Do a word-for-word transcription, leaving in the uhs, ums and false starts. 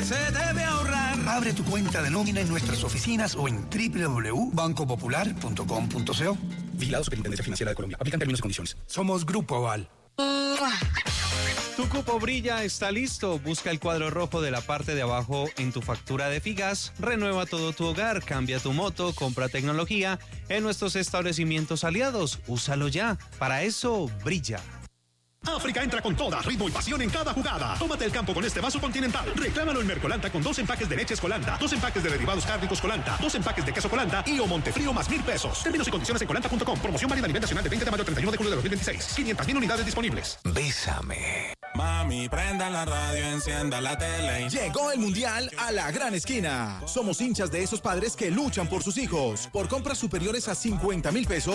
que se debe ahorrar. Abre tu cuenta de nómina en nuestras oficinas o en doble u doble u doble u punto banco popular punto com punto co. Vigilado Superintendencia Financiera de Colombia. Aplican términos y condiciones. Somos Grupo Aval. Tu cupo Brilla está listo. Busca el cuadro rojo de la parte de abajo en tu factura de Figas. Renueva todo tu hogar, cambia tu moto, compra tecnología en nuestros establecimientos aliados. Úsalo ya. Para eso, brilla. África entra con toda, ritmo y pasión en cada jugada. Tómate el campo con este vaso Continental. Reclámalo en Mercolanta con dos empaques de leches Colanta, dos empaques de derivados cárnicos Colanta, dos empaques de queso Colanta y o Montefrío más mil pesos. Términos y condiciones en colanta punto com. Promoción válida a nivel nacional de veinte de mayo al treinta y uno de julio de dos mil veintiséis. quinientas mil unidades disponibles. Bésame. Mami, prenda la radio, encienda la tele. Llegó el Mundial a la gran esquina. Somos hinchas de esos padres que luchan por sus hijos. Por compras superiores a cincuenta mil pesos.